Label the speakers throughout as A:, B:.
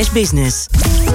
A: NOS Business.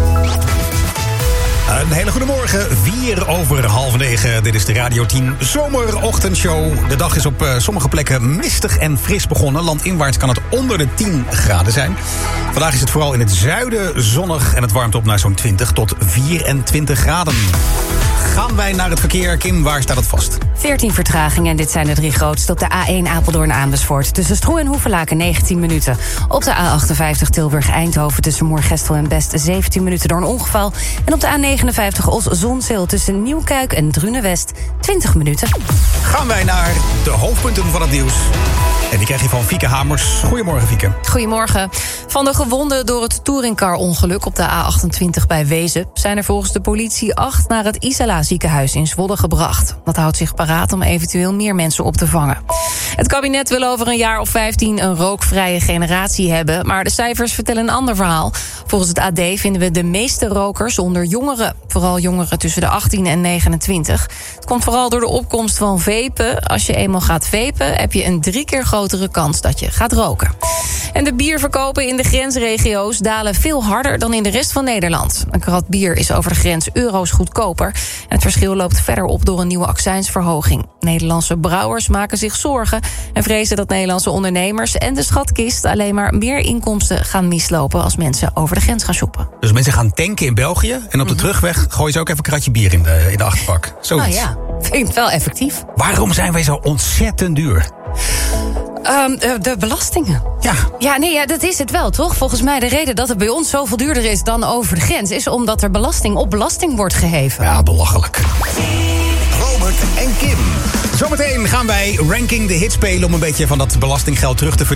B: Een hele goede morgen, 8:04. Dit is de Radio 10 Zomerochtendshow. De dag is op sommige plekken mistig en fris begonnen. Landinwaarts kan het onder de 10 graden zijn. Vandaag is het vooral in het zuiden zonnig en het warmt op naar zo'n 20 tot 24 graden. Gaan wij naar het verkeer. Kim, waar staat het vast?
C: 14 vertragingen en dit zijn de 3 grootste. Op de A1 Apeldoorn-Amersfoort tussen Stroe en Hoevelaken 19 minuten. Op de A58 Tilburg-Eindhoven tussen Moergestel en Best 17 minuten door een ongeval. En op de A59 Os-Zonzeel tussen Nieuwkuik en Drunewest 20 minuten.
B: Gaan wij naar de hoofdpunten van het nieuws. En die krijg je van Fieke Hamers. Goedemorgen, Fieke.
C: Goedemorgen. Van de gewonden door het touringcar-ongeluk op de A28 bij Wezen zijn er volgens de politie 8 naar het Isala ziekenhuis in Zwolle gebracht. Dat houdt zich paraat om eventueel meer mensen op te vangen. Het kabinet wil over een jaar of 15 een rookvrije generatie hebben, maar de cijfers vertellen een ander verhaal. Volgens het AD vinden we de meeste rokers onder jongeren. Vooral jongeren tussen de 18 en 29. Het komt vooral door de opkomst van vapen. Als je eenmaal gaat vapen, heb je een 3 keer grotere kans dat je gaat roken. En de bierverkopen in de grensregio's dalen veel harder dan in de rest van Nederland. Een krat bier is over de grens euro's goedkoper. En het verschil loopt verder op door een nieuwe accijnsverhoging. Nederlandse brouwers maken zich zorgen en vrezen dat Nederlandse ondernemers en de schatkist alleen maar meer inkomsten gaan mislopen als mensen over de grens gaan shoppen.
B: Dus mensen gaan tanken in België en op de terugweg gooien ze ook even een kratje bier in de achterbak. Zoiets.
C: Nou ja, vind ik het wel effectief.
B: Waarom zijn wij zo ontzettend duur?
C: De belastingen.
B: Ja.
C: Ja, dat is het wel, toch? Volgens mij de reden dat het bij ons zoveel duurder is dan over de grens is omdat er belasting op belasting wordt geheven.
B: Ja, belachelijk. Robert en Kim. Zometeen gaan wij Ranking the Hit spelen om een beetje van dat belastinggeld terug te verdienen.